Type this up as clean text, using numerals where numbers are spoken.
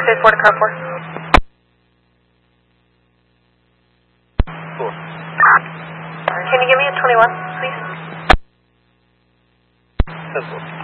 684 to car 4. Cool. Can you give me a 21, please? 10-4.